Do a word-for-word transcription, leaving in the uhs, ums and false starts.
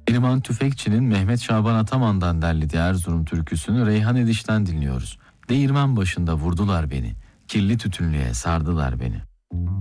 Neriman Tüfekçi'nin Mehmet Şaban Ataman'dan derlediği Erzurum türküsünü Reyhan Ediş'ten dinliyoruz. Değirmen başında vurdular beni, kirli tütünlüğe sardılar beni.